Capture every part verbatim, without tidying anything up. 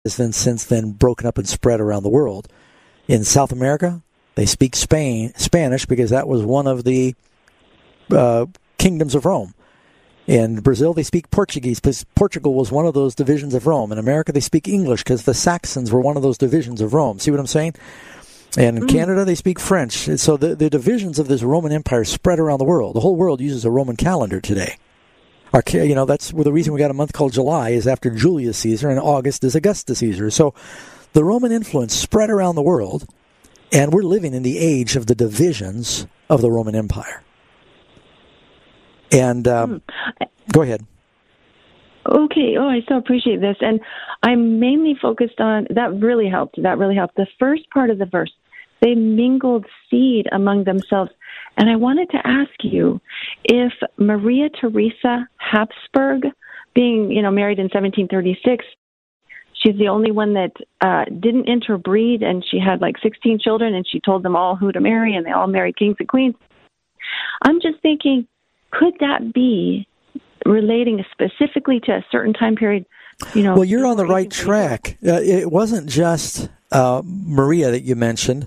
has then since then broken up and spread around the world. In South America, they speak Spain Spanish because that was one of the uh, kingdoms of Rome. In Brazil, they speak Portuguese because Portugal was one of those divisions of Rome. In America, they speak English because the Saxons were one of those divisions of Rome. See what I'm saying? And in mm. Canada, they speak French. So the, the divisions of this Roman Empire spread around the world. The whole world uses a Roman calendar today. Our, you know, that's the reason we got a month called July is after Julius Caesar, and August is Augustus Caesar. So the Roman influence spread around the world, and we're living in the age of the divisions of the Roman Empire. And um, mm. go ahead. Okay. Oh, I so appreciate this. And I'm mainly focused on, that really helped. That really helped. The first part of the verse, they mingled seed among themselves. And I wanted to ask you if Maria Theresa Habsburg, being, you know, married in seventeen thirty-six, she's the only one that uh, didn't interbreed, and she had like sixteen children, and she told them all who to marry, and they all married kings and queens. I'm just thinking, could that be relating specifically to a certain time period? You know, well, you're on the right track. Uh, it wasn't just uh, Maria that you mentioned.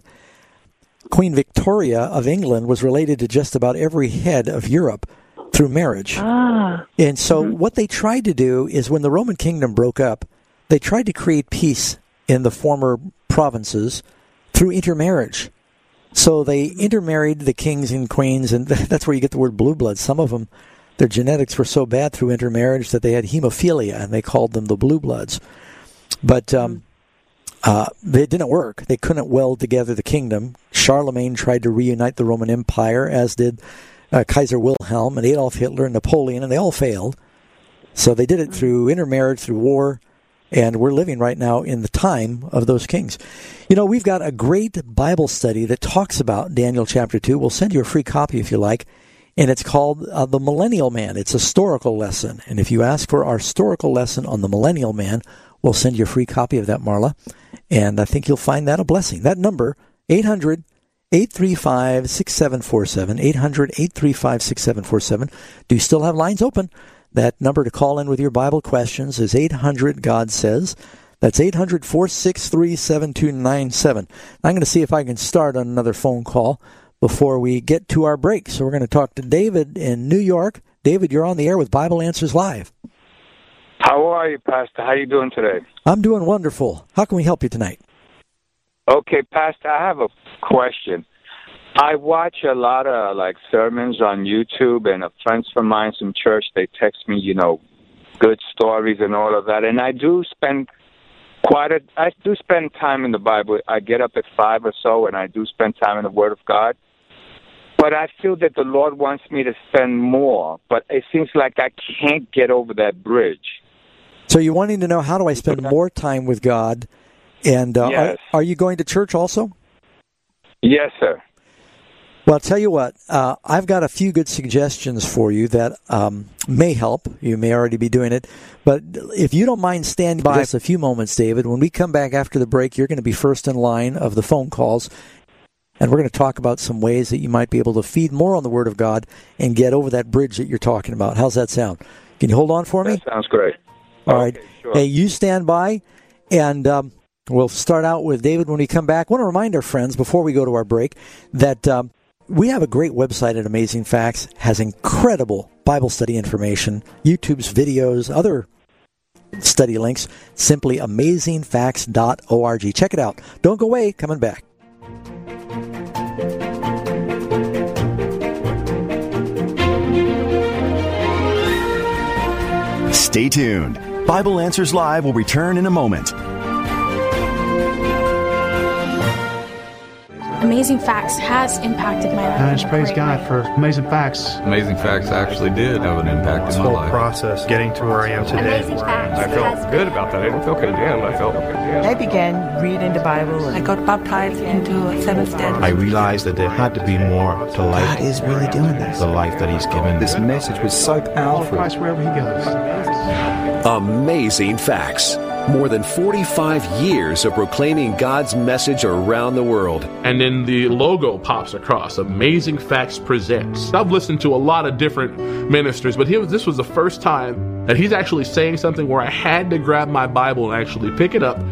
Queen Victoria of England was related to just about every head of Europe through marriage. Ah. And so Mm-hmm. what they tried to do is when the Roman kingdom broke up, they tried to create peace in the former provinces through intermarriage. So they intermarried the kings and queens, and that's where you get the word blue blood. Some of them, their genetics were so bad through intermarriage that they had hemophilia, and they called them the blue bloods. But um, uh, it didn't work. They couldn't weld together the kingdom. Charlemagne tried to reunite the Roman Empire, as did uh, Kaiser Wilhelm and Adolf Hitler and Napoleon, and they all failed. So they did it through intermarriage, through war, and we're living right now in the time of those kings. You know, we've got a great Bible study that talks about Daniel chapter two. We'll send you a free copy if you like, and it's called uh, The Millennial Man. It's a historical lesson, and if you ask for our historical lesson on the Millennial Man, we'll send you a free copy of that, Marla, and I think you'll find that a blessing. That number, eight hundred, eight three five, six seven four seven, eight hundred, eight three five, six seven four seven. Do you still have lines open? That number to call in with your Bible questions is eight hundred, God Says. That's eight hundred, four six three, seven two nine seven. I'm going to see if I can start on another phone call before we get to our break. So we're going to talk to David in New York. David, you're on the air with Bible Answers Live. How are you, Pastor? How are you doing today? I'm doing wonderful. How can we help you tonight? Okay, Pastor, I have a question. I watch a lot of, like, sermons on YouTube, and a friends from mine from church, they text me, you know, good stories and all of that. And I do spend quite a, I do spend time in the Bible. I get up at five or so, and I do spend time in the Word of God. But I feel that the Lord wants me to spend more, but it seems like I can't get over that bridge. So you're wanting to know, how do I spend more time with God? And uh, yes. are, are you going to church also? Yes, sir. Well, I'll tell you what, uh, I've got a few good suggestions for you that um, may help. You may already be doing it. But if you don't mind standing by us a few moments, David, when we come back after the break, you're going to be first in line of the phone calls. And we're going to talk about some ways that you might be able to feed more on the Word of God and get over that bridge that you're talking about. How's that sound? Can you hold on for me? That sounds great. All okay, right. Sure. Hey, you stand by, and um, we'll start out with David when we come back. I want to remind our friends, before we go to our break, that um, we have a great website at Amazing Facts. Has incredible Bible study information, YouTube's videos, other study links, simply amazing facts dot org. Check it out. Don't go away. Coming back. Stay tuned. Bible Answers Live will return in a moment. Amazing Facts has impacted my life. I just praise God for Amazing Facts. Amazing Facts actually did have an impact this in my whole life. process, getting to where I am today. Amazing Facts. I felt good about that. I didn't feel condemned. I felt condemned. I began reading the Bible. I got baptized into Seventh-day. I realized that there had to be more to life. God is really doing this. The life that He's given. This message was so powerful. Christ wherever He goes. Amazing Facts. More than forty-five years of proclaiming God's message around the world. And then the logo pops across, Amazing Facts Presents. I've listened to a lot of different ministers, but he was, this was the first time that he's actually saying something where I had to grab my Bible and actually pick it up